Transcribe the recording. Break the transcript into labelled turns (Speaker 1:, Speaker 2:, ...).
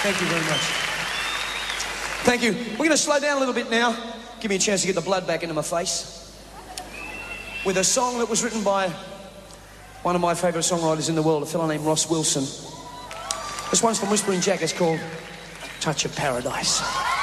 Speaker 1: Thank you very much. Thank you. We're going to slow down a little bit now. Give me a chance to get the blood back into my face. With a song that was written by one of my favourite songwriters in the world, a fellow named Ross Wilson. This one's from Whispering Jack. It's called Touch of Paradise.